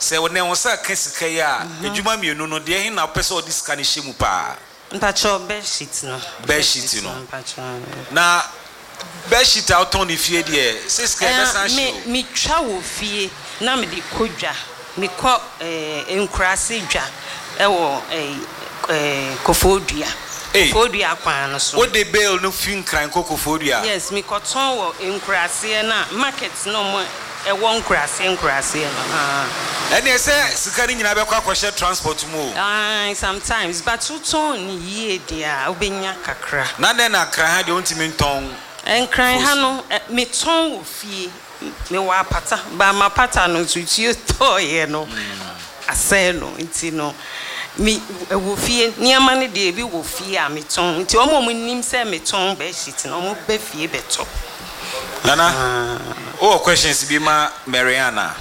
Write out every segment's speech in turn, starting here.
Say when they was a kesika ejuma mienu no de hin na pese odi sika ne hyemu pa. Mpacho bed sheet no. Bed sheet no. Na bed sheet out on the fie de say sika be san show. Me twa wo fie na me de kodwa. Me ko enkrase dwa e wo kofodua. Kofodua kwan no so. What the bail no fin kran kofodua. Yes, me koton wo enkrase na market no mo e won krase no. And they say sika ni nyina be kwa share transport mu. Sometimes but tuton ye dia obenya kakra. Na den na kran ha de ontimi nton. Enkran ha no me ton wo fie. Me wa pata ba ma pata no tutu to ye no. Ase no nti no me wo fie niama ne de bi wo fie a me ton nti omo mo nim se me ton be shit no mo be fie beto. Nana oh questions be ma Mariana.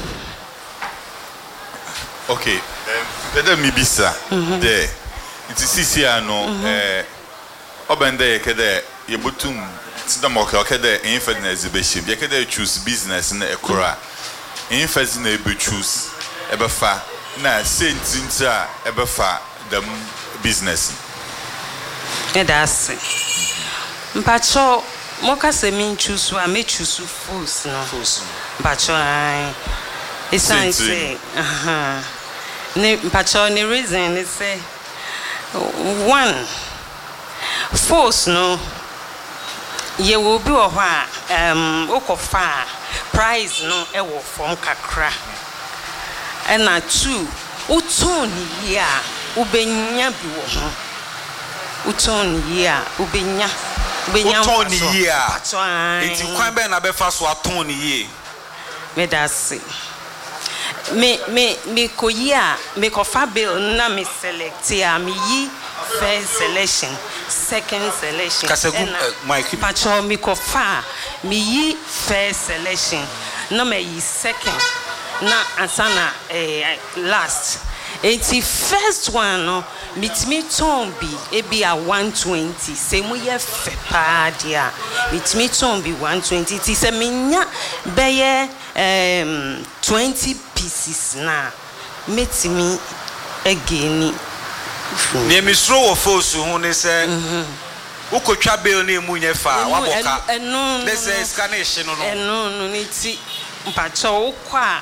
Okay, let me be sir. There, it is CCR no. Obende kede yebutum. Sida moka kede infant exhibition. Ye kede choose business na ekora. Infant na ebe choose ebefa na sentinta ebefa the business. That's mpacho moka se min choose wa me choose foods no. Mpacho it's say ne mpacho ne reason is say one force no ye will be o ha okofa price no e wo from kakra and na two uton ye a ubenya bi wo ho uton ye a ubenya uton ye a enti kwan be na be fa so aton ye me da say me koya me kofa bill na me select ya me yi first selection second selection Mike pacho me kofa me yi first selection na me yi second na asana last enti first one no meet me tombi e be a 120 say mo ye fe pa dia meet me tombi 120 ti say me nya beye 20 pieces na meet me again ne mi sro wo force hu ne say ukotwa bill na emu nya fa waboka ne say scanish no no ni ti mpacho ukwa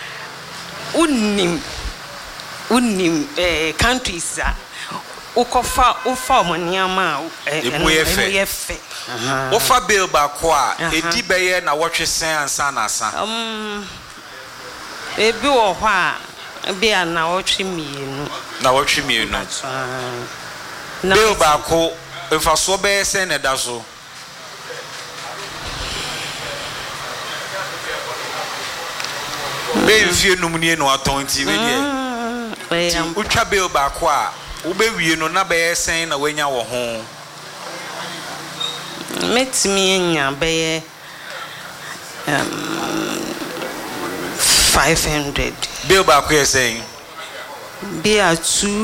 unim countries ukofa ufa omoniama emu ye fe ofa bill ba kwa edi beye na wotwe sen ansa na asa ebi wo ho a bi na wotwe mienu bill ba ko efa so be sen na da so be fie numnie no aton ti we die utwa bill ba ko a wo be wie no na be sen na wanya wo ho metimi nya be 500 bill ba ko saying be a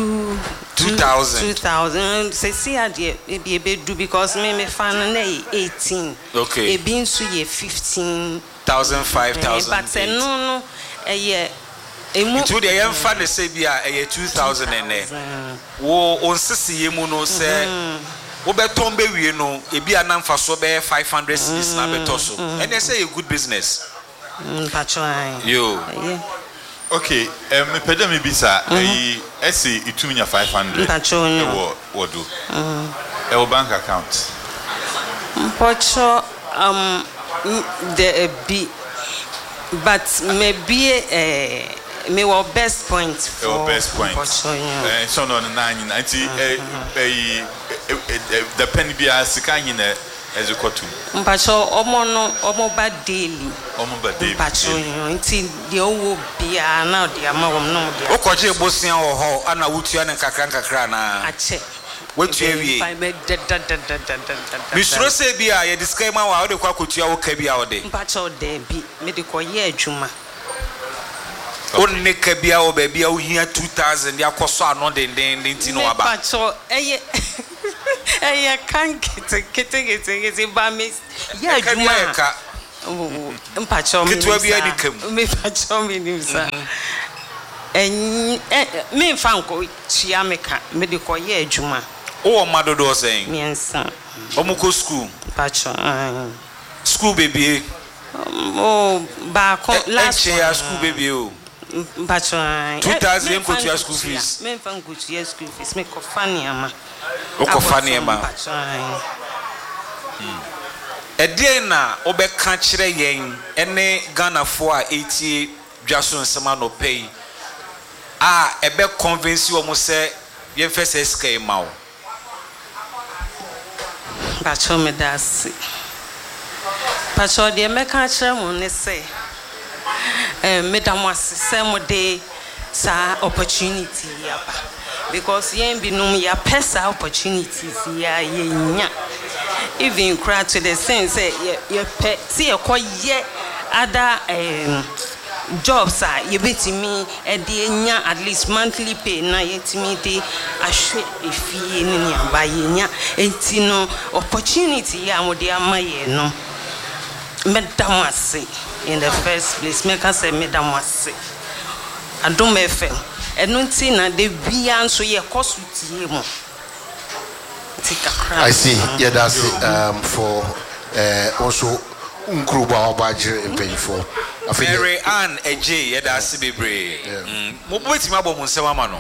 2000 say see ade e be do because me fan na 18 okay e bi nso ye 15,000 5,000 but no emu to the young father say be a 2,000 and wo on sisi yemu no say wo beton be wie no e bi anamfa so be 500 cedis na beto so and they say a good business yo okay me pede me bisa ese ituminya 500 wo do e bank account mpacho the be but maybe me our best point for your best point so no 90 the penny be asika nyina ezikotu mpacho omo ba daily mpacho nti de owo bia na de ama wom no de okoje bosia wo ho ana wutua ne kakra na ache wetu ewie misro se bia ye disclaimer wa de kwa kotua wo ka bia wo de mpacho de bi me de koye adwuma onne ka bia wo ba bia wo hia 2,000 ya koso ano den nti no aba mpacho eye kan kete ba me ya adwuma mpacho kitwa bia ni kam me mpacho me nimsa me fanko chia meka me de koye adwuma o ma dodo saying miensa omuko school pacho school baby ba last year school baby o pacho 2000 go to school fees me fanko to school fees me ko fani ama o ko fani ama edie na obeka kire yen ene Ghana fo a 80 dwaso nsema no pay ebe convince wo mo se ye first SK mawo pacho me dasi pacho de meka kire mo ne se madam asese mo de sa opportunity yaba because yen binum ya pesa opportunities ya yenya even cry to the sense you see a koye other jobs you betimi e de nya at least monthly pay na yetimi de ahwe efie ni ni abayenya enti no opportunity ya mo de amaye no madam ase in the first place make us say madam ase adom FM enunti na de bia nso ye kosutie mo. I see. Yeah, that's for also Unkruba Obajir in paying for. Mary Ann AJ, yeah, that's Bibre. What's my bomb on Samano?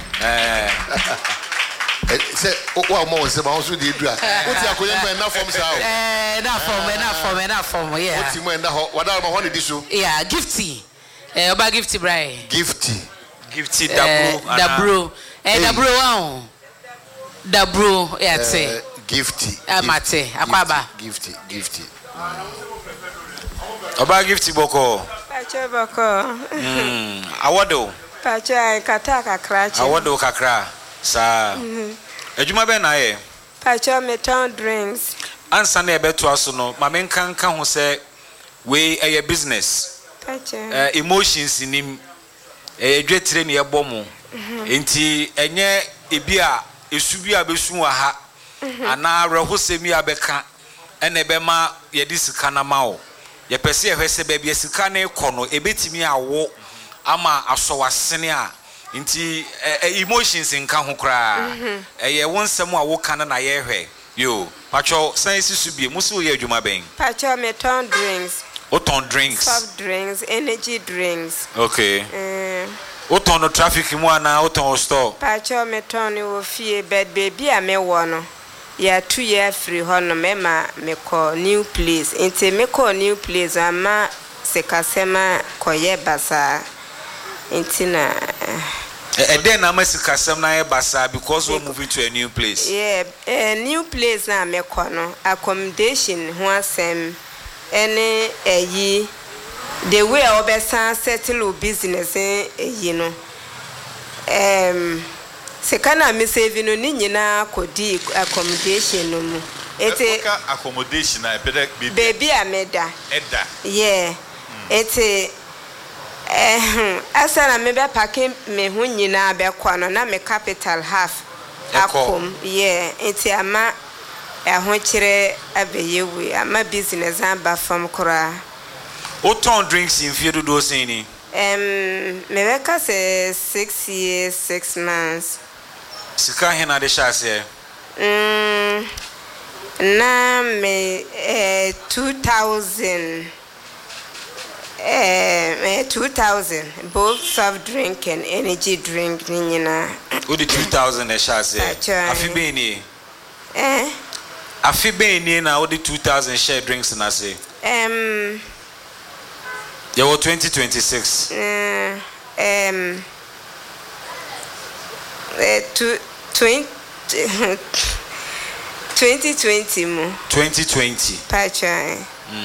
Say, what more is about also the drug? What's your column enough from South? Enough from, yeah. What's you mean? What are my honey issue? Yeah, gifty. About gifty, Bray. Gifty. Dabro. Dabro. Dabro, yeah, gifty. Mate, Aquaba. Gifty. About gifty boko. Pacho boko. Awado. Pacho kataka krachi. Awado kakra. Sa. Ejuma be na ye. Pacho meton drinks. Ansa na ebe to aso no, ma men kan ho se we eye business. Pacho. Emotions nim edwetire ne ebo mo. Enti enye ebi a esubi abesu wa ha ana rehosemi abeka ene be ma ye disika na ma o ye pese ye hwese ba bia sika na ekono ebetimi awo ama asowasene a nti emotions nka ho kra ye wonsem a wo kan na ye hwe yo pacho science subie musu ye adwuma ben pacho meton drinks oton drinks soft drinks energy drinks okay oton no traffic mu ana oton store pacho meton wo fie bed baby a me wo no ya 2 year free hono mema me call new place enti me call new place ama sekasema koye basa enti na then na masikasem na ye basa because we moving to a new place yeah new place na me call no accommodation ho asem ene eyi the way obesan settle business eyi no sekana me save no ni nyina kodi accommodation no mu ete accommodation na baby ameda eda yeah ete asana me be packing me hu nyina be kwa no na me capital half akom yeah ete ama ho kire abeyewe ama business aba from kora oton drinks in fear do saying me weka say 6 years 6 months sika hena de shase na me 2000 both soft drink and energy drink ninyina o de 2000 de shase afi ni afi ni na o de 2000 share drinks na say yeah, 2026 2020 mo 2020 pacha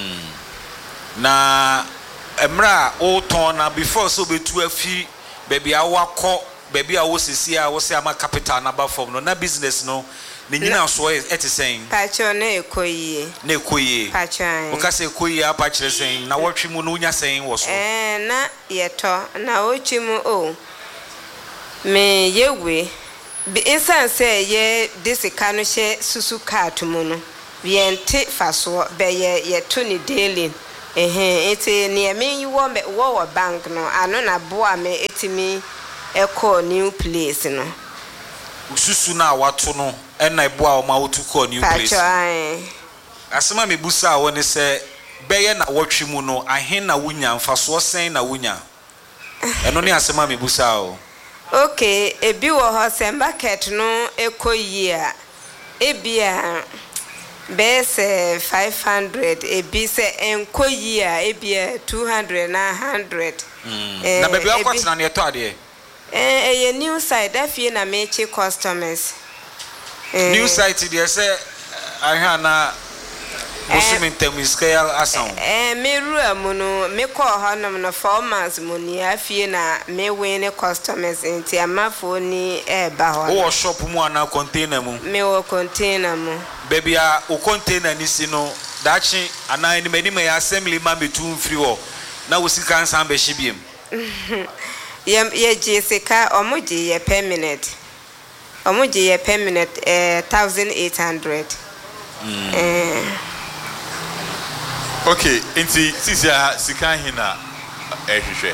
na emra o ton na before so betu afi baby awakọ baby awo sisi a wo se ama capital na ba form no na business no ni nyina so eti sen pacha na ekoyi pacha o ka se ekoyi apa kire sen na wotwe mu no nya sen wo so na yeto na wotwe mu o me yewe bi insan say ye disika no hye susu card mu no biente faso be ye to ni daily eti ni eme yi wo bank no ano na bo ame etimi ɛkɔ new place no ususu na wato no ɛna eboa o ma wotu kɔ new place asema me busa a woni sɛ bɛyɛ na wɔtwe mu no ahen na wunya mfaso sen na wunya ɛno ne asema me busa o okay ebi wɔ hɔ sɛ market no ɛkɔ yi a ebi a bɛsɛ 500 ebi sɛ ɛnkɔ yi a ebi a 200 na 100 na baabi akɔtena ne ɛtɔ adeɛ ɛyɛ new site afie na meche customers new site deɛ sɛ ahwa na Bosumi temiskaya asan me ru amu no me call honom no 4 months mu ni afie na me win customers nti amafo ni ba ho wo shop mu ana container mu me wo container mu baby a o container ni si no dachi ana ni mani me assembly ma betu free wo na wo sika nsan be hye ye jessica omoji ye permanent 1800 Okay, inti sisia sika hina ehwehwe.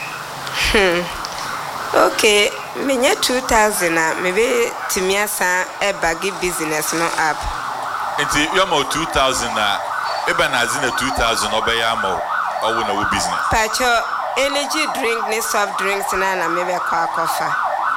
Okay, menya 2000 na mebe timiasa e bagi business no up. Inti yomo 2000 na eba na azina 2000 obeya mo owo na wo business. Pacho energy drink ne soft drinks na mebe kwa kofa.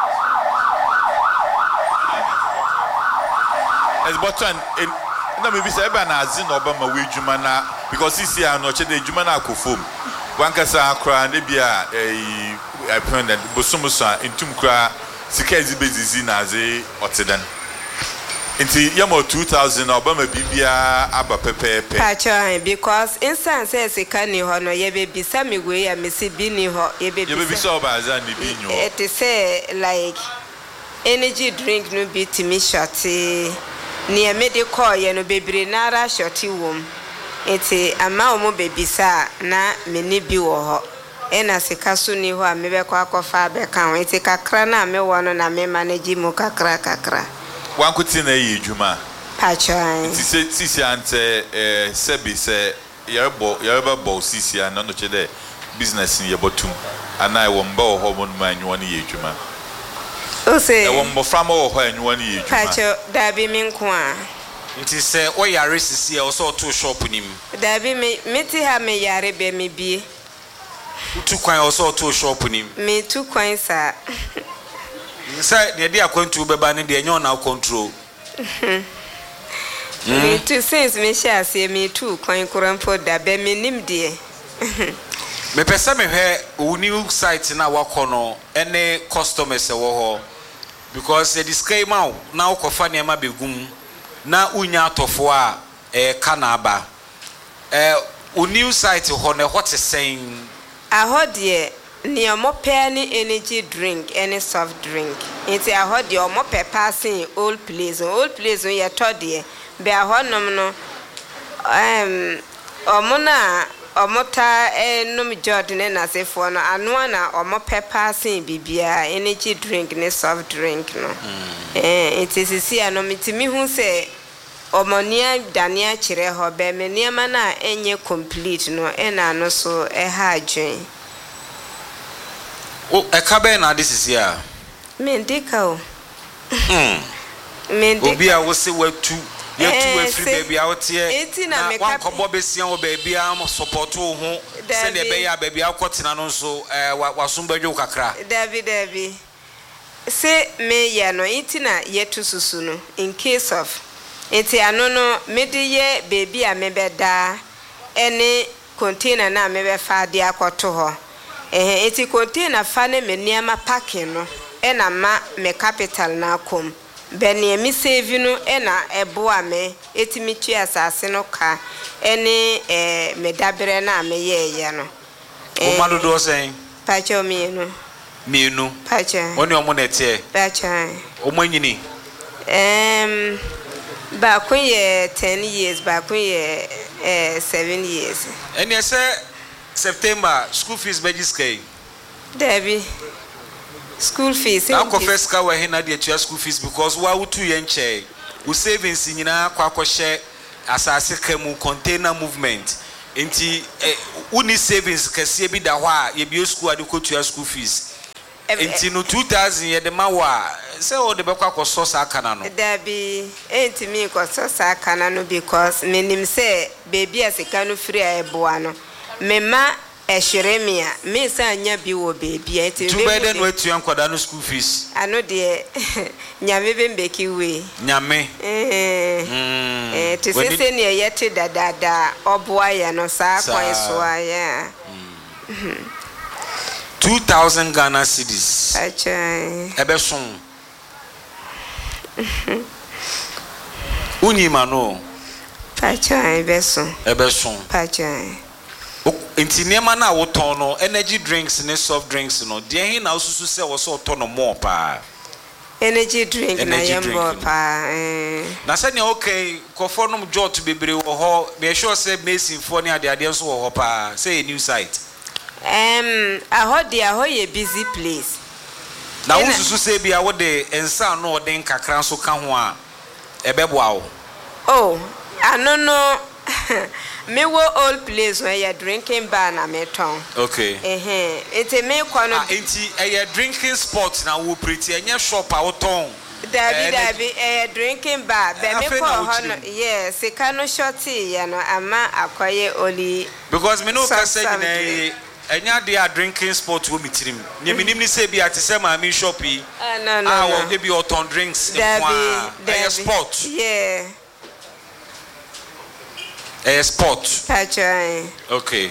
As button in na maybe say eba na azina obama we dwuma na because this year no che de dwuma na akofom wankasa akra na bia I penned bosumusa intum kra sika ezibezizi na aze oteden inti yamo 2000 obama bibia aba pepepe Pacho because instance sika ni ho no ye be bisa me we ya mesi bi ni ho ye be bisa oba aza ni bi nyo it say like energy drink no be timi short ni emede call ye no bebre nara shorty wom eti ama omo bebisa na meni bi wo ho ena sika so ni ho a mebe kwa akofa be kan eti kakra na me wo no na me manage mu kakra wankuti na yi dwuma Pacho eti sisi ante sebi se yereba bo sisi an no che de business ni yebotum ana e wo mba wo ho mo no anwo ni yi dwuma o se e wo mbo fra mo wo ho anwo ni yi dwuma Pacho dabi mi nko a nti se o yare sisi e o so to shop nim dabi meti ha me yare be me bie tu kwan o so to shop nim me tu kwan sa say ne dia kwantu beba ne de enyo na control me tu since me sha se me tu kwan kurampo da be me nim de me pesa me hwe o new site na wakono ene customers e wo ho because the disclaimer na ukofa ne ma begum na unya atofo a kana aba o new site ho ne what is saying ahodie ni omope ni energy drink any soft drink enti ahodie omope passing old place ye todie be ahonom no omona omota num Jordan na sefo no anu na omope passing bibia energy drink ni soft drink no enti sisi anomitimi hu se omonia dania kire ho be me niema na enye complete no ena no so ha adwen o ekabe na this is here mendika o mendika obi a wo se watu yetu afri baby out here na wan kobo besia wo baby am support wo ho se ne be ya baby akotena no so wasumbajo kakra David se me ya no itina yetu susu no in case of enti ano no mediye baby a mebeda ene container na mebe fa de akoto ho enti container fa ne meniama packing no ena ma me capital na akom beni mi save no ena eboa me etimi twa asase no ka ene medabre na me ye no o madu do sen Pacho mienu Pacho oni omo nete Pacho o manyini ba kun ye 10 years ba kun ye 7 years ene se September school fees bejiskay Debbie school fees na ko first ka we na de tua school fees because wa wutu ye nche wo savings nyina kwa kwhye asase kamu container movement enti uni savings kase bi da ho a ye bi school ade ko tua school fees enti no 2000 ye de ma wa say o de be kwa koso sa kana no there be enti me koso sa kana no because menim say baby asika no free eboa no mema ehweremia me say anya bi wo baby enti to be den wetu enkwada no school fees ano de nyame be mbeki we nyame to say ne yete dadada oboa ye no sa kwan so aya 2000 Ghana cedis achai ebeson unima no achai ebeson achai enti niema na woton no energy drinks ne soft drinks no de hin na osusu se wo so to no more pa energy drink na yembo pa na se ne okay kofo no jot bebre wo ho be sure say mason for ne ade so wo ho pa say a new site aho ye busy place na wo susu say bia wo de ensa no den kakran so ka ho a ebeboa wo oh no me wo old place where you drinking bar na me ton okay it's me kono enti drinking spot na wo pretty enye shop a wo ton Dabi drinking bar be me ko hono yes e kanu shorty ya no ama akoye oli because me no ka say na enya dey drinking spot wo mitirim ne minim ni say bia te say ma me shop yi no wo dey be oton drinks e spot yeah sport Pachai okay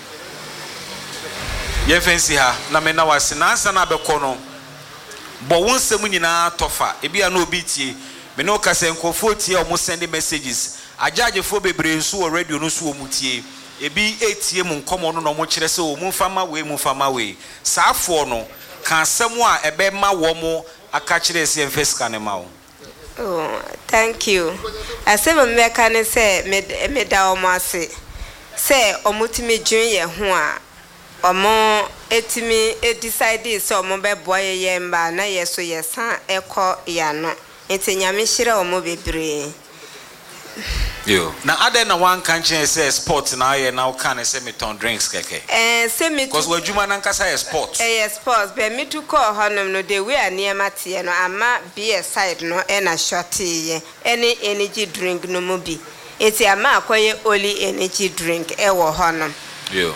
ye fancy ha na me na wase na ansa na abekọ no bo wonsem nyina tofa ebia na obi tie me no ka se nkofo tie o mo send messages ajagefo bebre nso o radio no so o mutie ebi etie mu nkomo no no mo kire se o mu fama we saafo no ka asem a ebe ma wo mo aka kire se emfeska ne ma wo. Oh, thank you. I say me can say me da omase. Say omutimi dwen ye ho a omo etimi decide say omo be boy ye mba na yeso yesan ekọ ya no. Enti nyame hire omo bebre. Yo. Na ade na one country say sport na ye na can say me ton drinks keke. Say me because we juma na nkasa sport. Sports be me to call honom no de we aniema tie no ama be side no e na short ye. Any energy drink no mo bi. Eti ama akoye only energy drink e wo honom. Yo.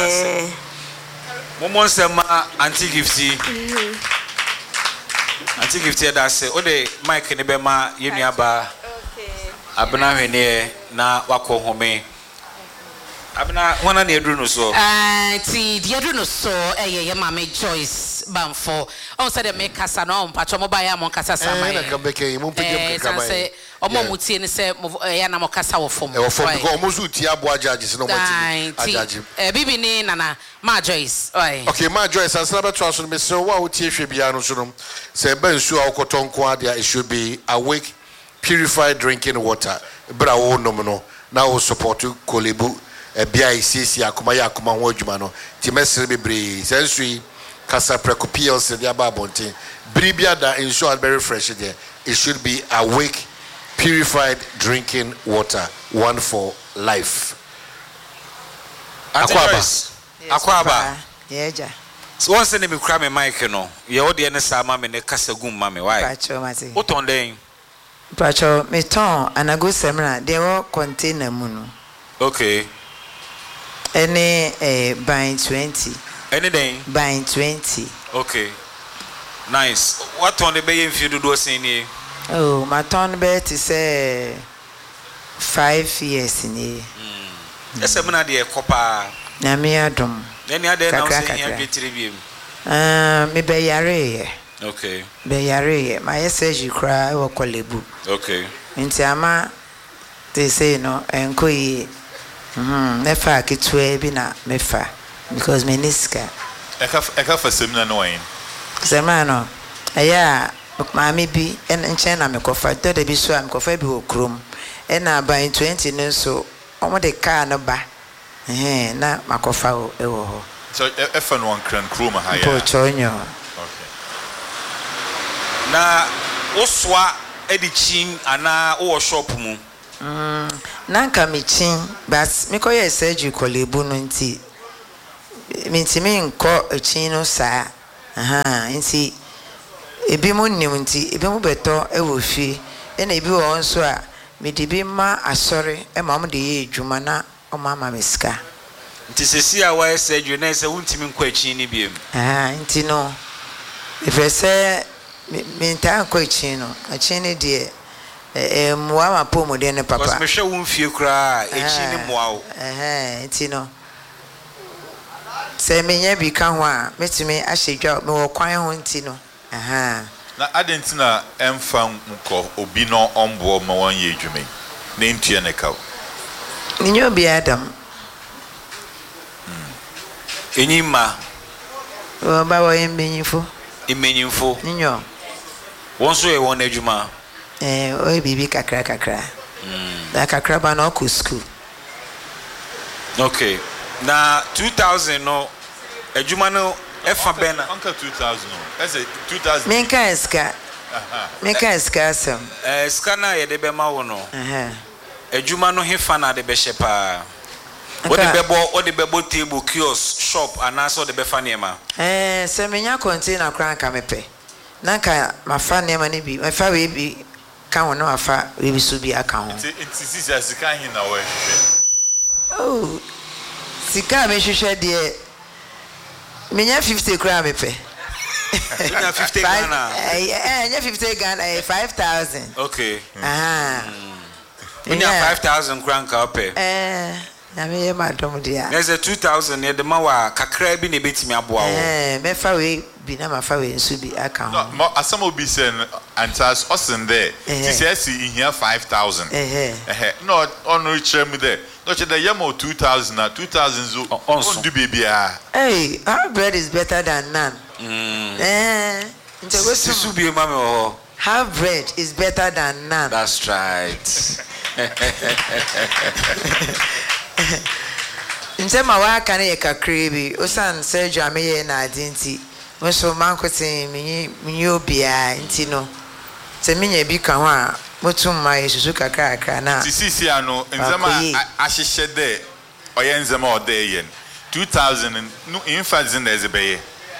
Momo nsema anti gifty. Anti gifty da say o de mic ne be ma yenu aba. Abna hwene na wako home abna wana na edru no so ti de edru no so ye mama Joyce Bamfo on said me kasa no mpacho mo ba ya mo kasa sama na ka beke mo pege kama say omo mutie ni say ya na mo kasa wo fom because omo su tie abo ajaji se no mati ajaji bibi ni nana ma Joyce okay ma Joyce asana beto aso me se wa wo tie hwe bia no so no say ba nsu a wokotonko ade it should be awake purified drinking water bra wo nom no na wo support Kolebu bia isisi akoma ya akoma ho adwuma no ti mesere bebre sensu kasa preko PLC dia ba bonten bribia da ensure very fresh there it should be awake purified drinking water one for life akwaba yeja so once ne me kra me mic no ye wo de ne sa ma me ne kasa gum ma me why o ton den Pacho meton anago semra de wo container mu no okay any by 20 any day by 20 okay nice what on the bay if you do say ni oh my turn bet is 5 years ni ese mna de kopa na me adom any other now say here getire biem me be yare okay be yare my surgery cry wo Kolebu okay nti ama they say no enkoyi nefa kitwe bi na mefa because me niska eka fa semina no yin semina no aya maami bi en nchen na mekofa to de bi so am kofa bi wo krom na by 20 no so omo de car no ba na makofa e wo ho so efa no kran krom ha ya po chonyo okay na oswa edichin ana o shop mu nanka michin but me koye surgery Kolebu no nti me nko echin no saa nti ebi mu nim nti ebi mu beto e wo fie e na ebi wo nso a me de bi ma asɔre e ma mo de ye adwuma na o ma ma mesika nti sesi a wa ese adwuma na ese wuntimi nkɔ akyi ni biem nti no ife se me nta nkɔ akyi no akyi ne de mwa ma pomo de ne papa because me hwɛ wo mfie kura akyi ni mwa wo nti no se me nya bi ka ho a metumi ahyedwa me wo kwan ho nti no na adentina emfa nko obi no ombo ma won ye adwuma na ntua ne kaw ni obi adam enyima o ba wo emenyifo ninyo won so ye won adwuma o bibi kakra da kakra ba na ko school okay na 2000 no adwuma no efa bena anka 2000 no ese 2000 minka eska sam ska na ye de be ma wo no adwuma no hefa na de be hye pa o de bebo table kiosk shop anaso de be fa niema se menya container kran ka mepe na ka mafa niema ni bi mafa we bi ka ho na mafa we bi so bi aka ho it's sika hin na we oh sika me hwehwe de menya 50 kran mepe menya 50 Ghana nya 50 Ghana 5000 okay menya 5000 kran ka ope na me ma dom dia there's a 2000 ye de ma wa kakra bi na betimi aboa wo me fa we bi na ma fa we nso bi aka ho no asam obi sen antas osen there ti say see in here 5000 no on reach me there no che the yam 2000 na 2000 zo on do baby hey our bread is better than none nte we su bi ma me ho half bread is better than none that's right ntema wa aka ne kakra bi osan surgery ameye na adinti mo so mankotin minyi obia nti no se minya bi ka ho a motum mai susu kakra na sisi ano nzema ahyehye de oye nzema ode yen 2000 no infact in ezebeye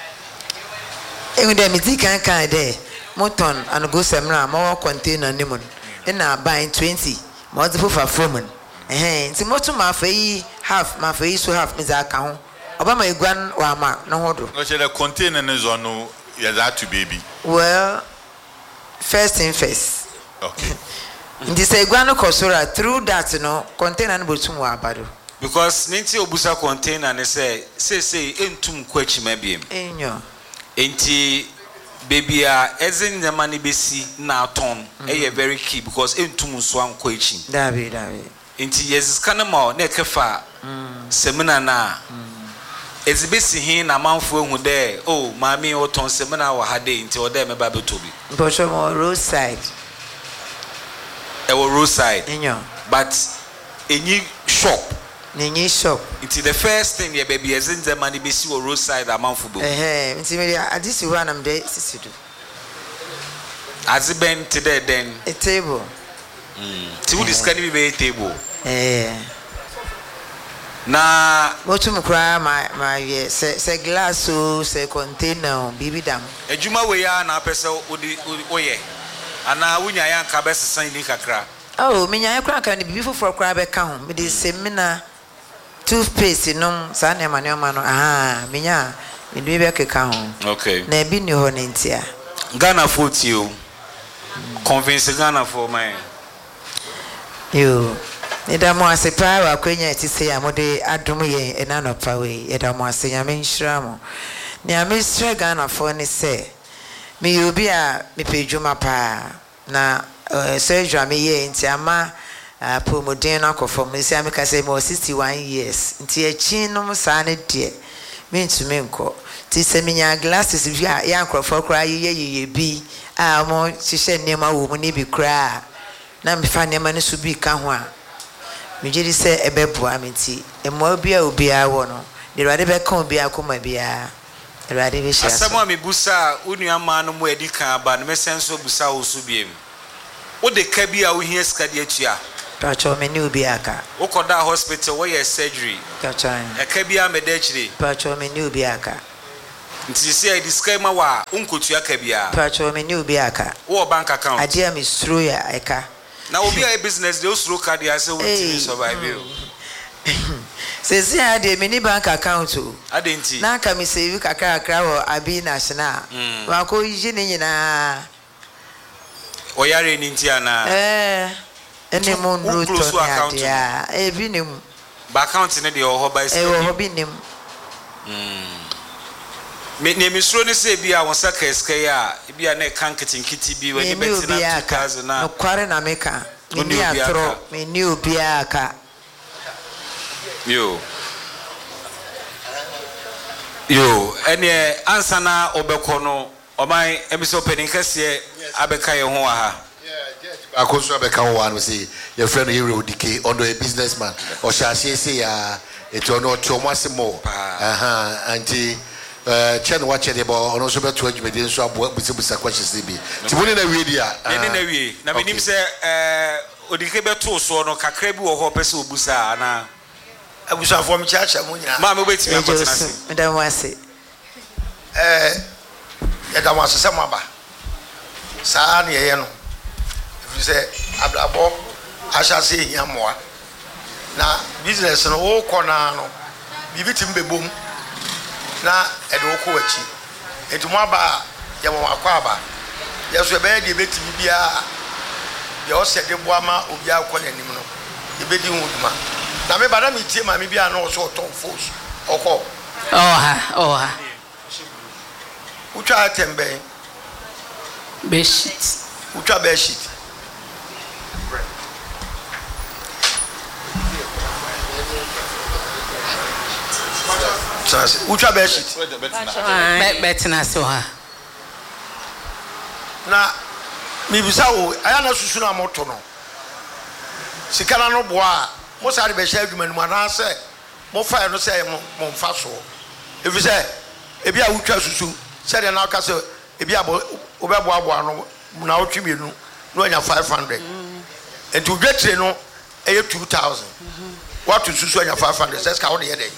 de miti kan de moton anogo semra ma wa container nimun na buy 20 mo de fofa from nti motum afei half ma afei so half me za ka ho obama eguan wa ma no hodo no che the container ne zo no ya that to baby well first thing first okay nti say eguan no kosora through that no container no botum wa abado because ninti obusa container ne say entum kwachi mabiem enyo enti baby a ezin nyama ne besi na aton very key because entum so anko echi dabi enti yeziska na ma na kefa seminar na ezibesi hin na manfo ehu de oh mami oton seminar wa hade enti ode me ba betobi bocho mo roadside enyo but enyi shop enti the first thing ye baby ezinze mani besi wo roadside amanfo bo enti me adisi hu anam de sisidu aziben today then a table ti wudi scan bi be table na motum kra ma ye se glass o se container bibi dam ejuma we ya na pese odi oye ana wunya ya nka besesan ni kakra oh minya ya kra kan bibi foforo kra be ka ho me de semina toothpaste no sa na ma no minya me de be ka ho okay na bi ni ho ne ntia Ghana for you convince Ghana for my yo edamo asepa wa kwenya etise ya mode adom ye enanopa we edamo asenya me nhira mo ne amestre Ghana for ne se me yobi a me pedwuma pa na surgery me ye nti ama promoden na akofo me se ameka se mo 61 years nti achi no sa ne de me ntumi nko ti se minya glasses via ya akofo kra ye bi a mo hihye nema wo mu ni bi kra na me fa nema ne so bi ka ho a me jedi se ebebo amenti emo bia obi a wo no de rade be kan obi akoma bia rade be hia asamo me busa unu ama no mo edi kan aba no me senso busa wo so biem wo de ka bia wo hia ska de atua pacho me ni obi aka wo koda hospital wo ye surgery pacho e ka bia me de chire pacho me ni obi aka Nti say disclaimer wa unkotua ka bia. Pacho me ni obi aka. Wo bank account. Ade am stro ya eka. Na obi a business dey usro card ya say we TV survive. Sesi ade me ni bank account o. Ade nti. Na ka me save kakra wo Abi National. Wa ko yi ni nyina. Oyare ni nti ana. Ene mo nro to ade ya. Ebi ni mu. Ba account ne dey ho by say. Ho bi nim. Me ne misro ne say bia won saka eska ya bia na kan kitinkiti bi wani betina 2000 na. No kware na meka. Me ni atro, me ni obi aka. Yo, ene ansa na obekọ no oman emiso penin kase abeka ye ho aha. Akoso abeka ho anu say your friend here Odike under a businessman or shall say ya eto no Thomas mo. Anti chen watch the ball ono so beto adwumede nso abo busa questions bi. Tibuni na wie dia. Ene na wie. Na benim say Odike beto so no kakra bi wo ho pese obusa na abusa fo mi chacha mu nyina ma me betimi akotena se Madam wase ya da wase se maba saa na ye no if say ablabo asha se hia moa na business no wo kona no bibitim bebom na e de wo ko wachi etumo aba ya mo akwa aba yeso be de betimi bia ye o se de boama obi akọ nanim no e be di huduma na me bana mi tie ma me bia no so ton force oko oha ucha tembe beshit ucha beshit sasa ucha beshit betina se oha na mi bisa wo aya na susu na moto no sikana no boa mo sare be hye adwuma numa na se mo fa no se mo mfa so efi se ebi a wutwa susu se de na ka se ebi abo obeboa boa no na otwi mienu no anya 500 enti dwetre no eye 2000 what to susu anya 500 se ska wo de ye dey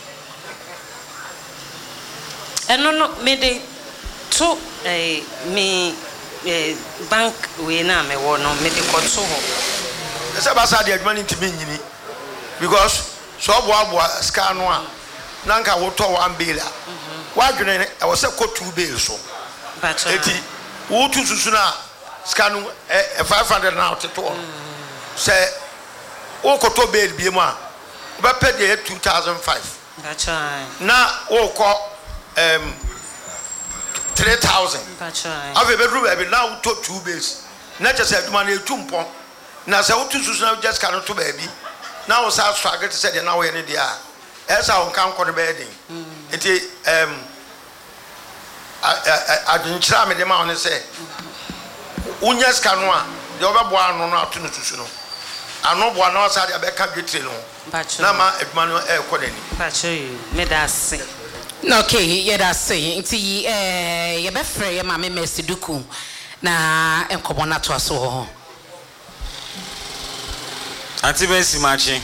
eno no me de to me bank we na me wo no me de ko to ho se ba sa de adwuma ni ntimi nyini because so boa scan no a nanka wo to 1 bill a wa dwene e wo se ko 2 bill so eti wo tu susu na scan 500 na oteto se wo ko to bill bi mu a ba pay de 2005 na wo ko 3000 ave bedroom be na wo to 2 bills na je se adwuma na etumpon na se wo tu susu na just scan to baby now we start struggle to say the now we need there esa on kan ko ne be den enti adunchira me de ma on say unya scan no a de obebo anu no atu no susu no anu bo anu asa de be ka dwetire no na ma eduma no e ko dani pacho me da se no okay ye da se nti ye be frɛ ye ma me Mercy-Duku na enkobo na to aso ho Auntie Mercy Machi.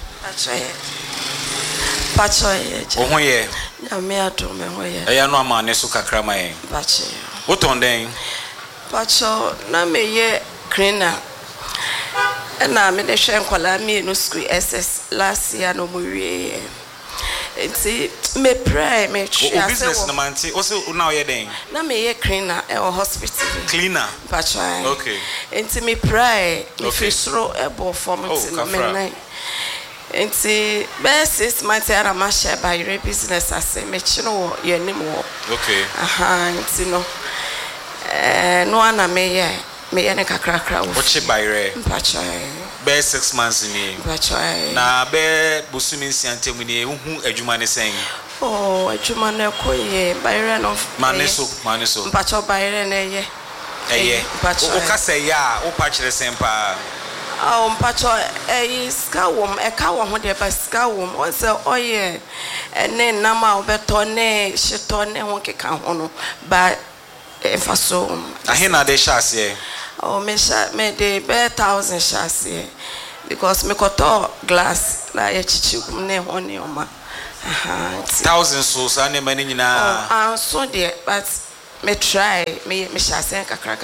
Pacho ye. Ohun ye. Ya me ato me ho ye. Eya no ama ne so kakra ma ye. Pacho. Woton den. Pacho na me ye cleaner. Na me de hwe nkwala me no school SS last year no mo wie. Enti me pray me try o business na manti also now ye den. Na me ye cleaner e hospital. Cleaner. Pacho. Okay. Enti me pray me fisro ebo for me me nine. Enti be 6 months ara ma share by your business ase me chino ye nim wo. Okay. Enti no no ana me ye ne kakrakra wo. Ochi bayre. Pacho. Be 6 months ni. Pacho. Na be busumi nsiantemu ni ehu adwuma ne sen. Oh, adwuma na ko ye bayre no. Maneso. Pacho bayre na ye. Eye. O ka say ya, o pa kire sen pa. Pacho ska wom e ka wo ho de ba ska wom o se oye ne nama obeto ne shito ne ho keka ho no ba faso ahina de shase me de be 1000 shase because me koto glass la ya chichi ne ho ne oma 1,000 souls and many na. So dear, but me try me shall say kakra.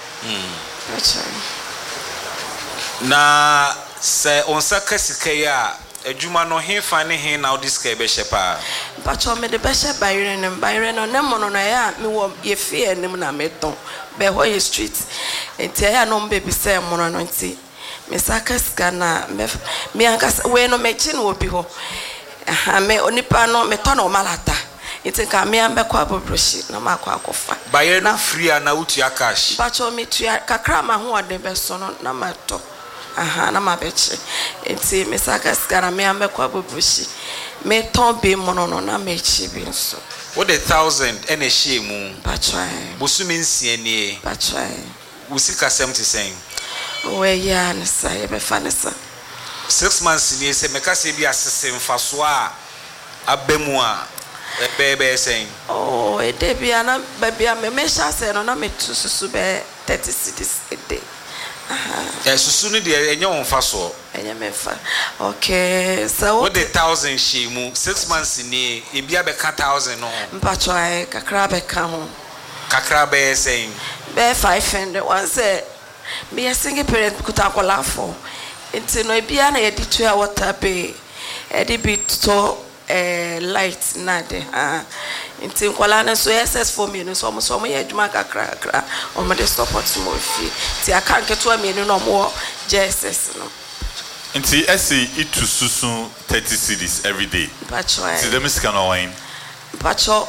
Na se on sakasika ya adwuma no he fa ne he na odis ka be shepa. But me the best Byron no nemono na ya me wo ye fear nim na meton be ho ye street. Enti ya no baby say mono no nti. Me sakasika na me anka we no me chi no obi ho. Me onipa no me to no malata. Enti ka me ambe kwa bobroshi na makwa akofa. Baye na free na utua cash. But me tua kakra ma ho ade be so no na mato. Na mabeche. Enti me sakasika na me ambe kwa bobroshi. Me ton be mono no na me chi bi nso. What 1,000 ene hye mu. Patrai. Bosumi nsie nie. Patrai. Usika 70 saying. We ya ne say be fa ne sa. 6 months ni se meka se bi asese mfaso a abemu a ebe saying. Oh, e de bia na ba bia me sha say no na me tususu be 30 cedis a day. Susu ni de enye won faso. Enye me fa. Okay, so what 1,000 she mu 6 months ni e bia be ka 1,000 no. Mpacho ai kakra be ka ho. Kakra be saying. Be 500 one say me a single parent kuta kola for. Nti no bia na ye di to a water be e di bit to light na de nti nkwala na so SS for me no so mo ye adwuma kakra o mo de support mo fi ti aka nketo me no mo JSS no nti esi itu susu 30 cedis every day pacho ti dem sika no wine pacho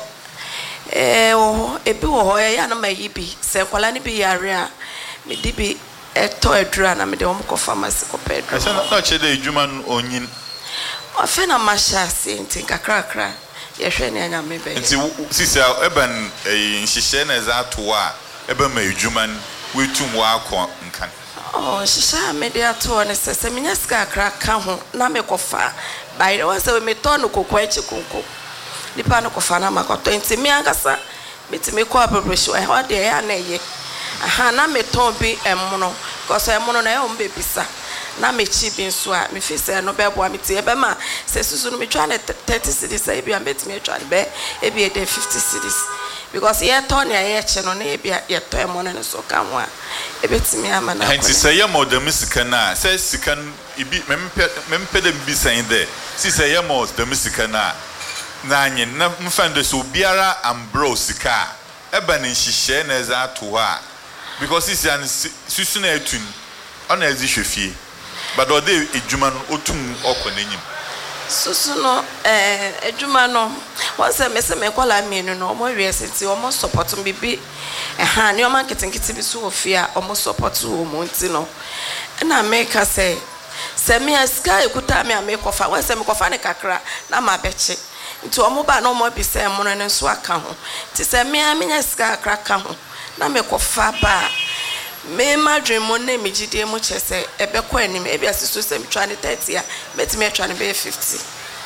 ebi wo ho ya na mayi bi se nkwala ni bi yare a me di bi eto adura na me de mo ko pharmacy ko pedro ese na chede adwuma onyin ofena mashasi nti kakra ye hwe ne anya me be nti sisa eben nhihye na za to a ebe ma adwuma wetum wa akọ nkan shisha me de ato ne sese menya sika kakra ka ho na me kofa bai wa se me to no kokwa echi konko nipa no kofa na makoto nti me angasa metime ko abroshi wa ho de ya na ye na me ton bi emmono ko so emmono na ye o mbebisa na me chi bi nso a me fi se no be bo me tie be ma se susu no me twa na 30 cedis e bia betime twa be e bia de 50 cedis because ye ton ya ye che no na e bia ye to emmono ne so ka ho a e betime ama na nti se ye mo de misika na se sika ibi mempe de bi san de si se ye mo de misika na anyi na mfande so biara ambro sika eba ne nhihye na za to a because this is susu na etun ona ezi hwefie but ode edwuma no otum okonenyim susu no edwuma no wose me kwala mienu no omo wieseti omo support mbibi ne omo nketenkete bi so ofia omo support omo nti no na make say me aska ekuta me amekofa wose me kofa ne kakra na mabeche nti omo ba na omo bi se mo no nso aka ho ti se me amenya ska kakra ka ho na me kofa ba me madwe mo na me gidie mo chese ebe kwa anim e bia siso se me twa ne 30 a metime twa ne be 50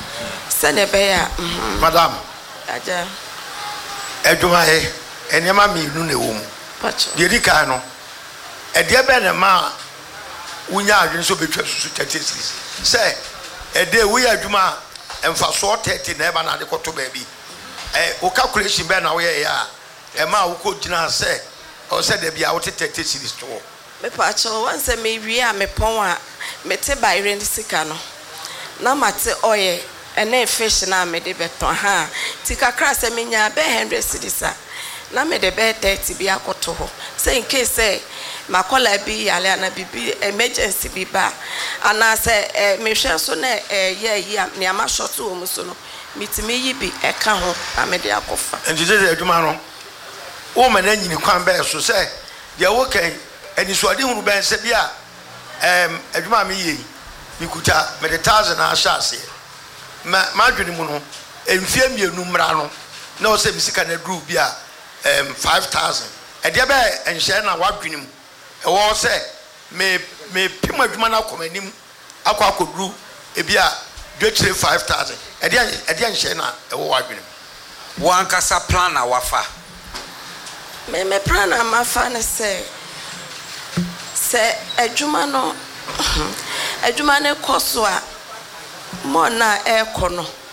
se ne be ya madam aja edwuma he enema mi nu na ewo mu pacho de di kan no e de be ne ma wunya adwen so betwa susu 30 series se e de wo ya adwuma emfa so 30 na eba na de koto ba bi o calculation be na wo ye ya e ma wo ko gina se o se de bia wo te 30 series to me pacho once me wi a me pon a me te ba ire sika no na mate oye ene fish na me de beton ha ti kakra se me nya be 100 series a na me de be 30 bi akoto ho say in case say makola bi yale na bibi emergency bi ba ana se me hwe so na ye yi ne ama short wo mu so no mitimi yi bi eka ho na me de akofa njije adwuma no o ma na nyini kwan be so se de wo kan ani so ade hunu ben se bia adwuma me yi mi kuta me de 1000 na ashase ma dwene mu no emfie mienu mra no na o se misika na dru bia 5000 e de be enhye na wadwene mu e wo se me pima adwuma na komanim akwadru e bia dwetire 5000 e de enhye na e wo wadwene mu wan kasa plan na wafa me plan na mafa ne se adwuma no adwuma ne koso a mo na e kono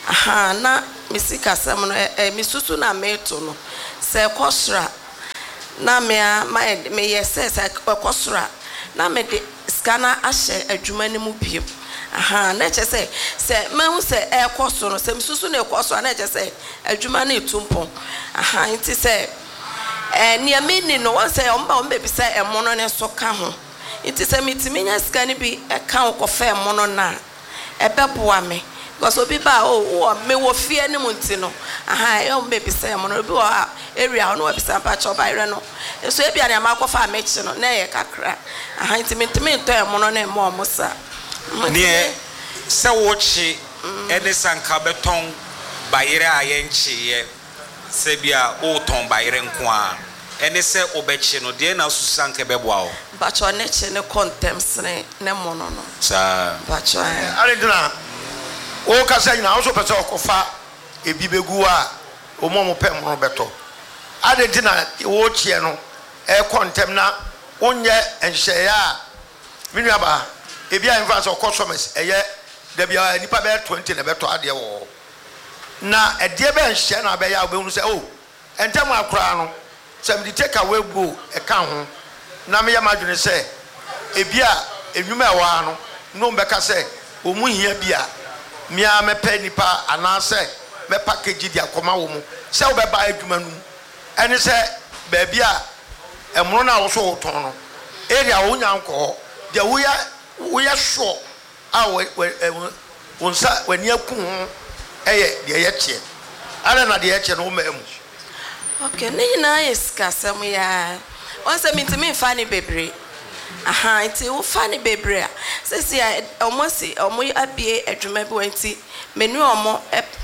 aha na misika sem no misusu na meto no se kosra na me yes se kosra na me de scanner ahye adwuma ni mu biem aha na che se mehu se ekoso no se misusu na ekoso na che se adwuma na etumpo aha nti se nia meni no won se omba bi se emono ne so ka ho nti se mitimi nya scanner bi ka okofa emono na ebeboa me because obi ba me wo fie ni munti no aha e omba bi se emono bi wo area no bi se pa cho ba ire no so e bia na makofa amechi no na ye kakra aha nti mitimi nto emono na mo musa ne se wochi ene sanka beton bayire ayenchi ye se bia o ton bayire nko a ene se obechi no de na susanka beboa o bacho ne che ne contemps ne mono no sa bacho arendina o kasa nyina o so pese okofa ebi begu a o mo pe mo beto arendina wo chie no e contem na onye enhye ya minua ba ebi a infa so customers eye da bia nipa be 20 na beto ade wo na ede be enhye na be ya obehunu se o entem akura no se me take away go e ka ho na me ya madwene se ebi a enwuma e wa no no mbeka se omu hia bia mia me pe nipa ana se me package dia koma wo mu se wo be ba adwuma nu ene se ba bia emro na wo so ton no area wo nyanko de wo ya sure a wo nsa wani aku ho eye de ye che ala na de ye che no ma mu okay ne na yeska sam ya on se mitimi fa ni bebre aha iti wo fa ni bebre a sesi omo abie adwuma bi wanti menu omo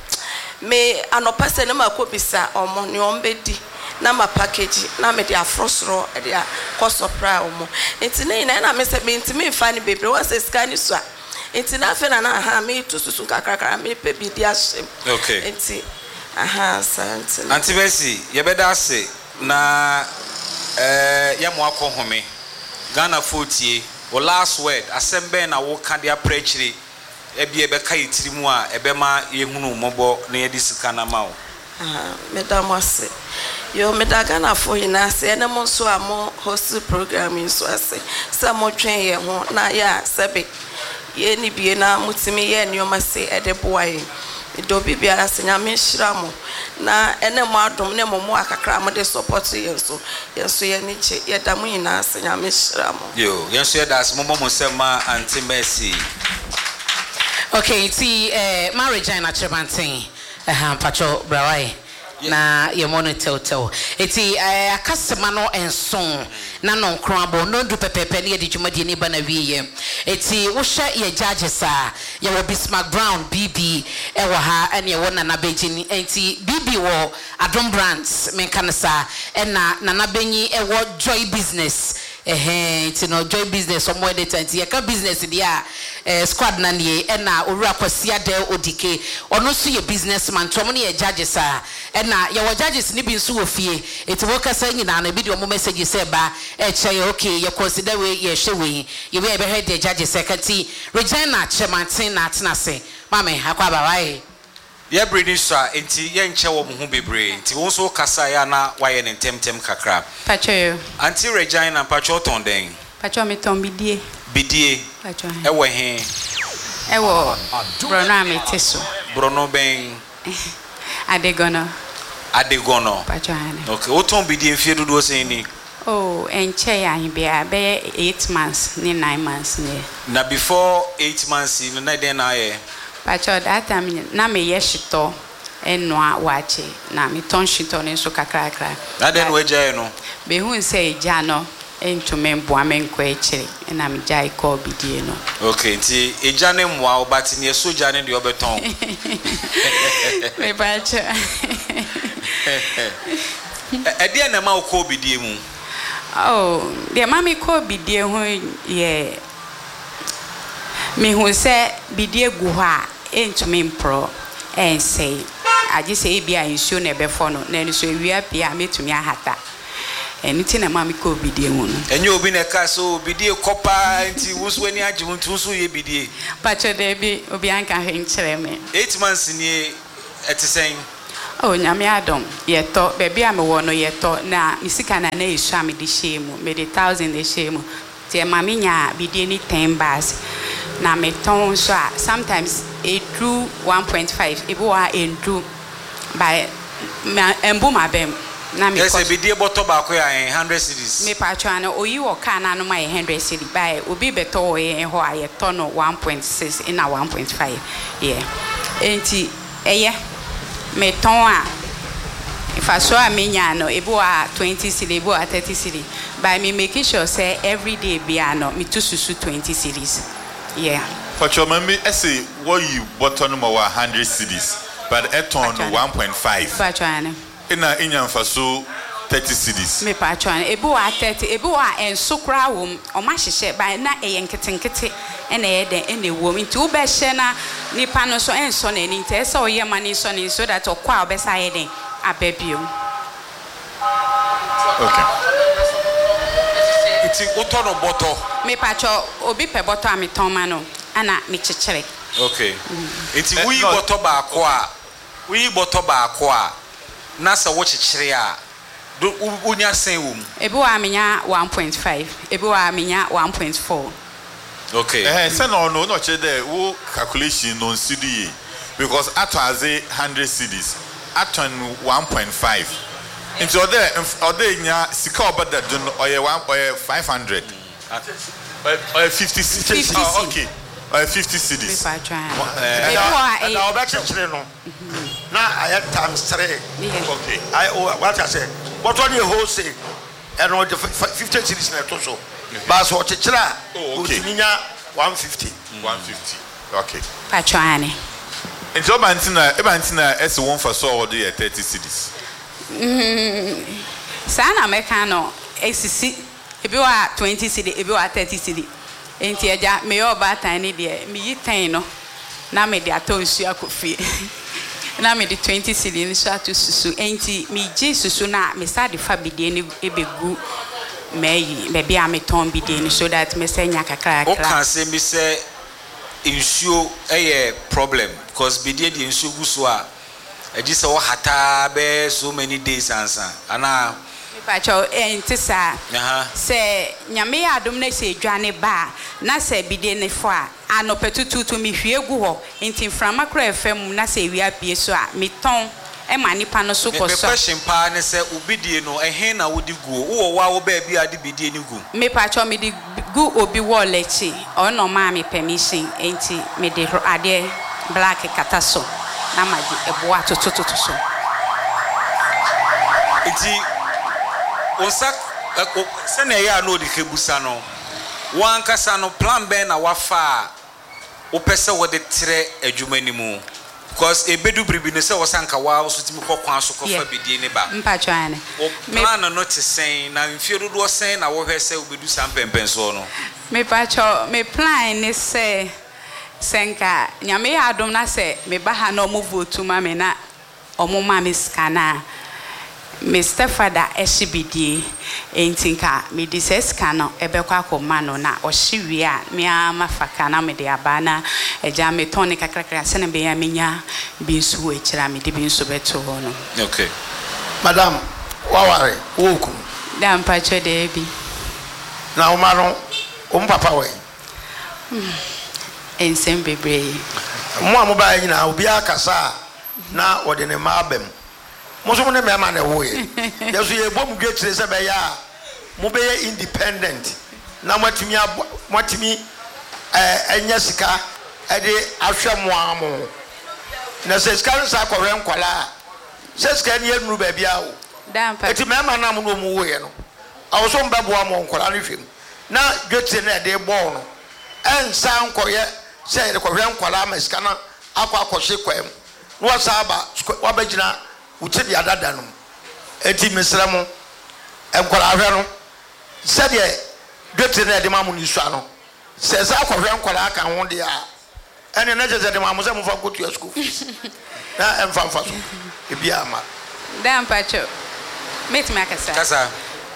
me anopase na makobisa omo ne ombedi na ma package na me de afrosro e de kosopra omo enti ne na me se mitimi fa ni bebre wo se scan so a enti na fe na aha me tususu kakrakara me pe bi di asem okay enti aha santi anti Mercy ye beda ase na ya mo akohome Ghana fotie o last word asembe na wo ka dia prechiri e bia be ka yitiri mu a ebe ma ye hunu mobo na ye disika na ma wo madam ase yo meda Ghana fo ina ase na mo so amo host program so ase sa mo twen ye ho na ya sebe ye ni bie na mutimi ye nioma se ede boaye do bibia ase nyame hira mo na ene mo adom ne mo akakra mo de support yenso ye ni che ye da mo ina ase nyame hira mo yo yenso ye da ase mo mo sema anti Mercy okay ti marriage na Trebanten pacho brawai na ye monitor eti akasema no enson na no krabo no du pepepe ne de dwumadi ni bana wiye eti wo hye ye judges a ye wo Bismarck Brown BB e wo ha ene wo Nana Benyi eti BB wo Adom Brands menkansa na Nana Benyi e wo Joy Business eti no Joy Business o mo de tanti ye ka business dia squad na nie na owura kwasia de odike ono so ye businessman tom ne ye judges a na ye wo judges ni bi nso wo fie eti wo kasa nyina na bi de o mo message say ba che okay ye consider we ye hwe we ye be head the judges secretary Regina Trebanten na tenase mame akwa ba wai ye bridisa enti ye nche wo mo ho bebre enti wo so kasa ya na wa ye ne temtem kakra pacho anti Regina pacho ton den pacho mi ton bidie pacho ewo he ewo brono ameteso brono ben adegono pacho ane okay wo ton bidie fie dodo sen ni oh enche ya bia be 8 months ni 9 months ni na before 8 months ni na den na ye pacho that time na me yeshito enwa wache na me ton shito ne so kakrakra na den we jai no be hu say ja no ento membo amenko echire na me jai ko bidie no okay nti eja ne mwa obati ne soja ne de obeton me pacho ede na ma ko bidie mu oh de mami ko bidie ho ye me hu se bidie gu ho a ento mempro say aje say bia nsuo na ebefo no na nsuo ewia bia metumi ahata anything na mami ko bidie mu no enye obi na ka so bidie kopa nti wusu ani age mu ntusu ye bidie pacho de bi obi anka he nkyere me 8 months ni etisen oh nyame adom yeto bebi a me wo no yeto na misika na na esu a me de shemu me de 1000 de shemu tie mami nya bidie ni 10 bars na me ton so a sometimes it drew 1.5 ebo a endru by embu mabem na me yes bidie bottle ba ko ya 100 cedis me pacho ana oyi wo ka na no my 100 cedi by obi beto wo ye ho a yeto no 1.6 ina 1.5 yeah enti eye me ton a if I saw a menya no ebo a 20 cedi ebo a 30 cedi by me making sure say every day bia no me to susu 20 cedis yeah but your mommy say what you bought on 100 cedis but eton 1.5 pacho ana ina inyamfa so 30 cedis me pacho ana ebo a 30 ebo a ensokra wom o ma hyehye by na eyenketenkete ena ye den ena wom nti wo be hye na nipa no so enso na ni nti ese o ye mani so ni so that okwa obesa ye den ababio okay nti uto no boto me pacho obi pe boto a me ton ma no ana me kyekere okay nti wi boto ba ko a wi boto ba ko a na sa wo kyekere a unya sen wom ebi wa menya 1.5 ebi wa menya 1.4 okay say no chede wo calculation no cedi because atwaze 100 cedis aton 1.5 into other nya sika obada do no oye 500 oye 50 cedis okay oye 50 cedis ebi wa na obekere no na I times 3 okay what I say what on your wholesale and on the 50 cedis na to so but so chechira utiminya 150 okay pachuane nti obantina ese won for so order 30 cedis sana meka no exisi ebi wa 20 cedi ebi wa 30 cedi enti eja me yo ba tan ni de me yi tan no na me de atonsu akofie na me de 20 cedi ni so atosusu enti me je susu na me sa de fa bidie ni ebegu meyi bebi a me ton bidie ni so that me say nya kakra o kan say me say insuo problem because bidie di insuo gu so a eji se wo hata be so many days ansa ana me pacho enti sa se nyame adom na se dwane ba na se bidie ne fo a anopetututu me hwie gu ho enti frama kra efam na se wi apie so a me ton e mani pa no so koso me question pa ne se ubidie no ehe na wodi gu wo wa wo ba bia de bidie ni gu me pacho me di gu obi wallechi o no ma me permission enti me de ade black kataso na ma di ebo atotototo so enti onsa se na ya no di kebusa no wan kasa no plan ben na wafa o pese wo de tre adwumani mu because ebedu bribi ne se wo sanka wa so timi kokwan so kofa bidie ne ba mpacho ane o plan no te sen na mfie dodo sen na wo hwese obedu sampempen so no me pacho me plan ne se senka nyame ya adom na se me ba ha no mo votu ma me na omo ma me skana Mr. Father Eshibidi entinka me diseska no ebekwa akoma no na ohyiwi a me amafaka na me de abana eja me toni kakrakra se na be ya menya bi nsu echira me de bi nsu beto ho no okay madam waware woku dan pacho de bi na umaro papa we ensem bebre mo amoba nyina obi akasa na ode ne mabem mo so ne mema na wo ye yeso ye bom gretire se be ya mo be ye independent na matimi enya sika ede ahwe mo amo na se sika nsa kwore nkwala se sika ne yenu ba bia wo dan pa eti mema na mo no mo wo ye no awoso mbabo mo nkwala ne hwem na gretire na ede bo no ensa nkoye se ede kwore nkwala ma sika na akwa kwem no wasaba wabagina uche di adada no eti mesramo enkwala ahwe no se de gretire na ede ma mo ni sua no se sa kwore nkwala aka ho de a ene na jeze de ma mo se mo fa kotu school fees na emfa so e bia ama dan pacho met me akasa kasa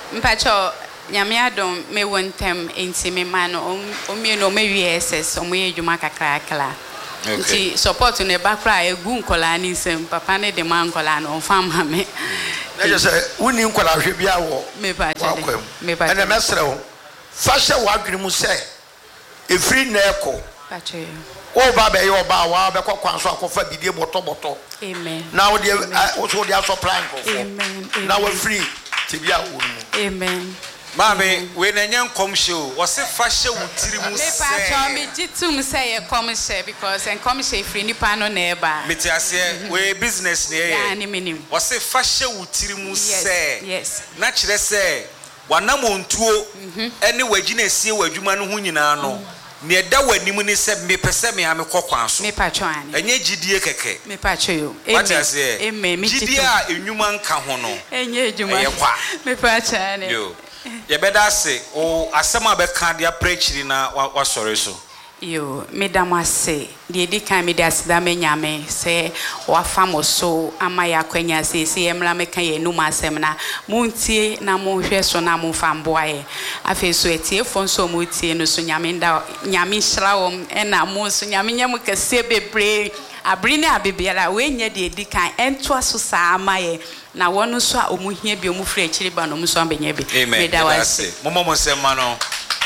Mpacho nyame adom me wontem enti me ma no omie no me SS omoye dwuma kakrakla. Nti support ne bakra egu nkola ni sem papa ne de man nkola no fam ha me. Na je say woni nkola hwe bia wo. Me pacho. Me pacho. Ene mesre wo. Fa hye wo adwene mu say efri na eko. Pacho. O ba be yo ba wa be kwakwan so akofa bidie boto. Amen. Now wo so dia so plan ko. Amen. Now we free to be out. Amen. Mami, we na nyan show. Was it fashion with tirimu say? Me pacho me jitum say e come share because en come share free nipa no na eba. Me ti ase we business na ya ni minim. Was it fashion with tirimu say? Yes. Na kire say wanam ontuo ene wagina esie wadwuma no hu nyina no. Ne da wanim ni se me pese me ame kokwan so. Me pacho ani. Enye gidie keke. Me pacho yo. Amen. Gidie a enwuma nka ho no. Enye edwuma. Me pacho ani. Yo. Ye beda se o asema be kan dia preachiri na wa sori so. Yo, medam ase. De di kan me da sida me nyame se wa famo so ama ya kwanya se emra me kan ye numa asem na muntie na mo hwe so na mo famboa ye. Afi so etie fon so mo tie no so nyame nda nyame hra wo na mo so nyame nyam kase bebre abri ne abebiara we nya de di kan ento aso sa ama ye. Na wonu so a omuhia bi omufre akiri ba no muso ambenya bi. Medam ase. Momo sema no.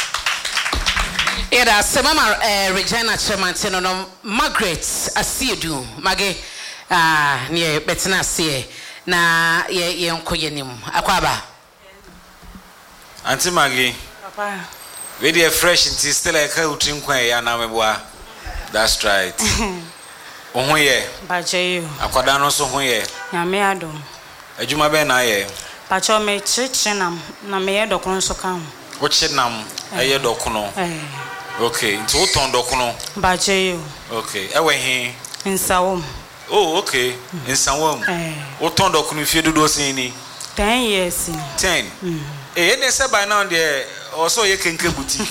Era semama Regina Chemantino no Margaret Asiedu mage ne betina sie na ye nkoye nim akwaba Auntie Maggie papa we dey fresh until still like how drink kwan ya na meboa. That's right. Ohoye baje yo akwada no so hoye nyame adom adwuma be na ye pacho me chichinam na me ye dokon so kan wo chinam eye dokono okay nti wo ton dokono baje yo okay ewe he nsawom oh okay nsawom wo ton dokono fie dodo sin ni 10 years 10 ene se by now there also ye kenke buti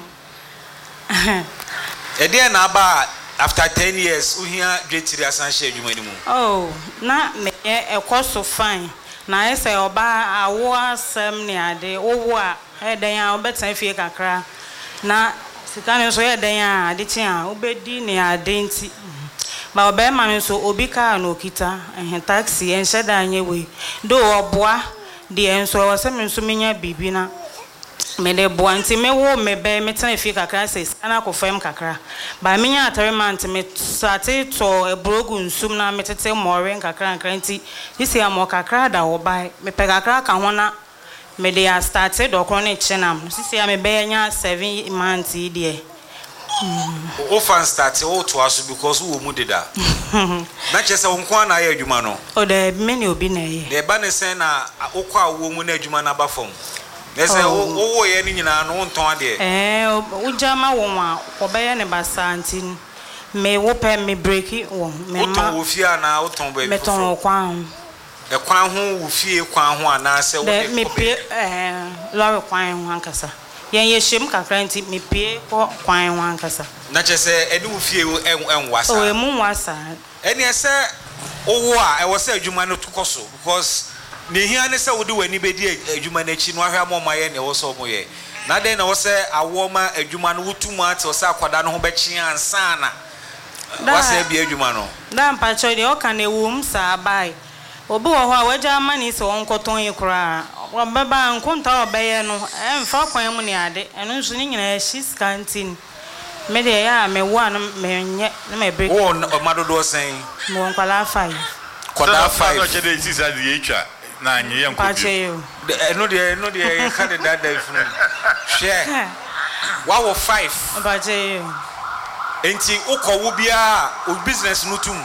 dey na ba after 10 years uhia dwetiri asanhye adwuma ni mu oh na me ekoso fine na ese oba awo asem ne ade owo a eden a obetan fie kakra na sikane so eden a ade tia obedi ne ade nti ba obe ma me so obi ka na okita taxi en sheda anye we do oboa de enso wo se me so menya bibi na me de boa nti me wo me be me tena fie kakra se ana ko fam kakra ba menya atare man nti me sate to ebrogu nsum na me tete more kakra nti isi amo kakra da wo ba me pe kakra ka ho na me de ya started dokon ne chenam sisi ya me be nya 7 months there o fan start o to aso because wo mu deda na chese wo nko na ya adwuma no o de me ne obi na ye de ba ne sen na okwa wo mu na adwuma na ba fom nese wo ye ni nyina no nton ade o jama wo ma ko be ye ne basanti me wo pe me break wo me ma wo fia na wo ton ba me ton kwan e kwan ho wo fie kwan ho ana se wo de me pe lori kwan ho ankasa yen ye shem kakra nti me pe ko kwan ho ankasa na chese eni wo fie enwasa o emu wasa eni ese owo a e wo se adwuma no tukoso because ne hia ne se wo de wani bedi adwuma na chi no ahwa moma ye ne wo so mo ye na den na wo se awoma adwuma no wutumu ate wo se akwada no ho be chi ansa na wo se bi adwuma no da mpacho de o kan ewum sa bai obi wo ho a waja amani se won koton yi kura obaba nkunta obeye no emfa kwan mu ne ade eno nso ni nyina shis canteen me de ya me wo an me nye na me break wo madodo sen mo nkwala 5 kwada 5 no chede sisa de etwa na anye yan ko eno de ka de dada ifunu hwe wa wo 5 baje yo enti ukowo bia o business no tum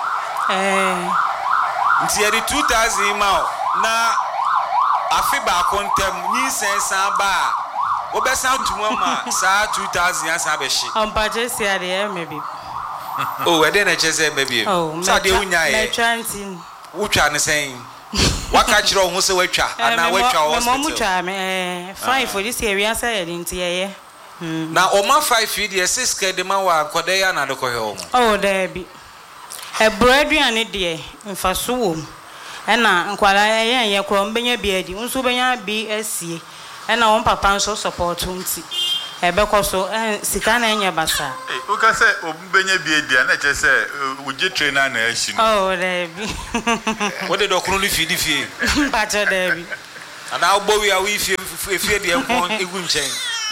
nti ya di 2000 ma na afi ba kontem nyi sensan ba obesa tumwa ma sa 2000 asa be shi baje si ade maybe oh we dey na chese maybe sa de unya ye me transin utwa ne sen waka kire ho se watwa ana watwa hospital mo mutwa me 5 for this area say ye nti ye na o ma 5 de 6 ke de ma wa kode ya na de ko he o oh there be e breaduane de mfaso wo ɛna nkwala ɛyɛ kro mbenya bi adi nso benya bi asie ɛna wɔn papa nso support nti ɛbɛkɔ so sika na enye basa o ka say obenya bi adi na che say uji trainer na ashi no oh debi what the dokunu li fidi fie pacho debi ana ogbo wi awi fie de enko egu nchen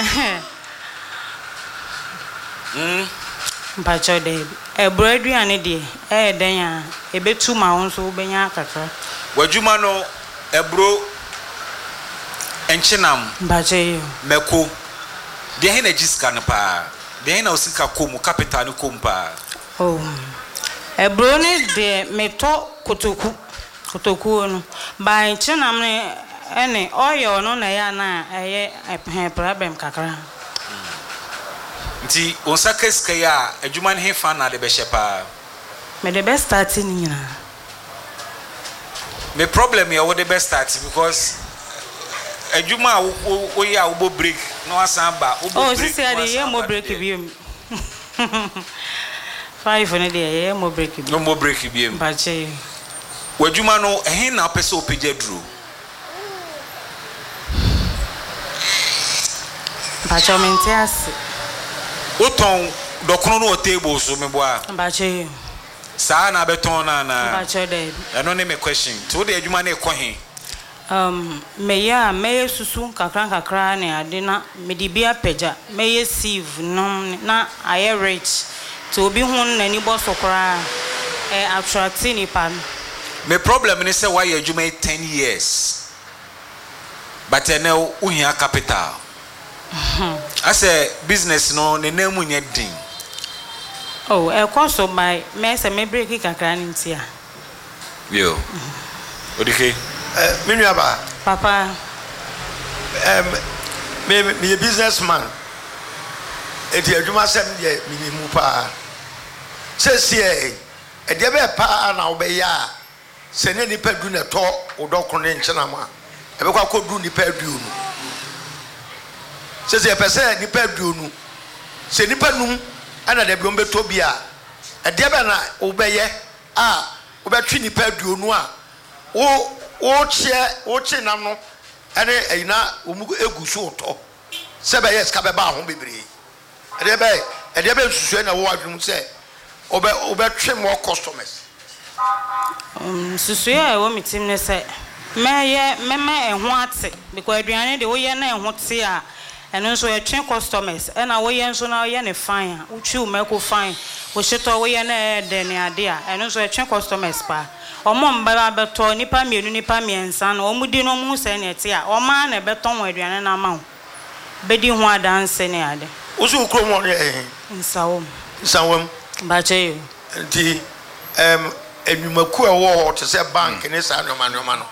pacho debi ebro aduane de den a ebetu ma won so benya kakra wadwuma no ebro enchinam pacho meko de he na jiska no pa de he na osika komu capital no komu pa oh ebro ne de meto kotoku no ba enchinam ne ene oyo no na ya na eye problem kakra nti onsaka ska ya adwuma ne he fa na de be shepa me the best starting nyina me problem ya wo the best start because adwuma wo ya wo break no asan ba wo break oh sisi ade ye mo break biem 5 ne de ye mo break biem no mo break biem ba che wadwuma no he na pese opegya duro ba cho mentias oton dokrono no table so me boa ba che saa na beton na ba che de eno ne me question to de adwuma na ekọ he me susu kakra ne ade na me di bia pagya me sieve no na aye rich to obi hun na ni boss okra attract ni pan me problem ni say why adwuma 10 years but now uhia capital as a business no ne name nya din oh cost of my me say me break kakra ni ntia yo odike Minuaba papa me a businessman eti adwuma sem de minimu pa sesie e de be pa na wo be ya se ne nipa du na to odokro ne nchena ma e be kwa kodu nipa du nu sesie pese nipa du nu se nipa num ana de bi on be to bia e de be na wo be ye wo be twi nipa du nu a wo che nam no ene eyina omu egusu oto se be yes ka be ba ho bebre ede be susu na wo adwum se obe twe more customers susu ya wo mitim ne se me ehho ate because aduane de wo ye na ehho te a eno so ye twe customers na wo ye nso na wo ye ne fine wo twi wo meko fine wo hyeto wo ye na de ne ade a eno so ye twe customers pa omo mba beto nipa mienu nipa miensa na omudi no mu se ne te a oma na beton wo aduane na ma wo bedi ho adanse ne ade usu krom won ye nsawom ba che nti enwumaku ewo to se bank ne sa nyoma no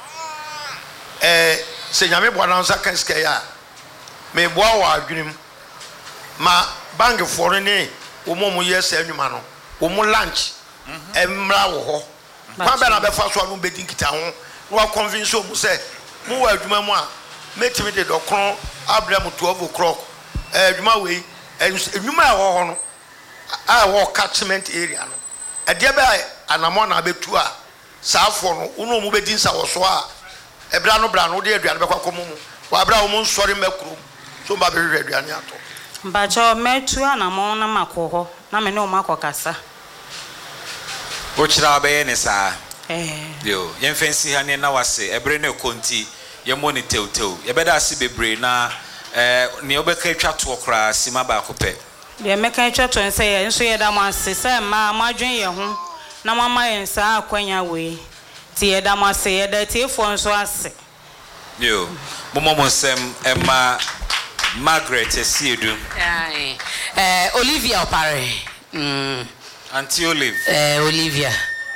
se nyame bua na nsa kan ska ya me bua wa adwenem ma bank for ne wo mo ye se enwuma no wo mo lunch emra wo ho kwa be na be fa so anu be din kita ho no convince o mu se mu wa adwuma mu a metimi de dokron abrem 12 o'clock adwuma we enwuma e ho no a wo catchment area no e de be anamo na betu a saafo no uno mu be din sa wo so a ebra no bra no de aduane be kwakomo mu wa bra wo mu nsori makuro so ba be hwe aduane ato ba cho metu anamo na makoho na me ne o makokasa wo chira be ne sa yo yen fancy ha ne na wase ebre ne konti ye monitor ye beda ase bebre na ne obeka twa to okra sima ba kopɛ de meka twa to nse ye nso ye da mo ase se ma madwen ye ho na mama ye nsa akwanya we ti ye da mo ase ye da ti fo nso ase yo momo sem Emma Margaret Esiedu Olivia Opare Auntie Olive Olivia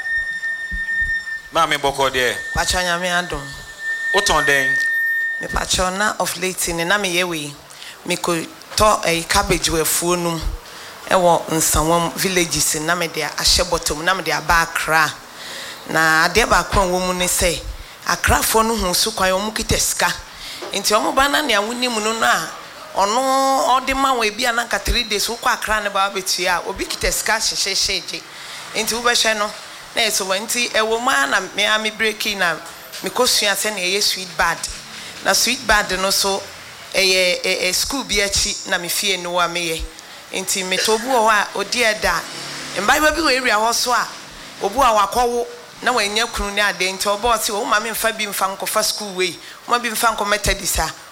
Mami boko de Pachanya me adom oton den me pachona of late ni na me yewe me ko to cabbage we fuonum ewo nsanwam villages na me de ahye bottom na me de aba Accra na ade ba kwan wo mu ne say Accra fo no hu su kwan omu kiteska enti omu ba na ne awuni mu no na ono ode ma we bia na ka 3 days wo kwa Accra ne ba betua obi kiteska hyehyeje enti wo be hwe no na so wanti e wo ma na me breaking na me kosua se na ye sweet bad na sweet bad no so e school bi achi na me fie no wa me ye nti me tobu o a odi eda mbaiba bi wo area ho so a obu a wakɔwo na wanya kunu ne ade nti obo se wo ma me mfa bi mfa nkofa school we wo ma bi mfa nko metadisa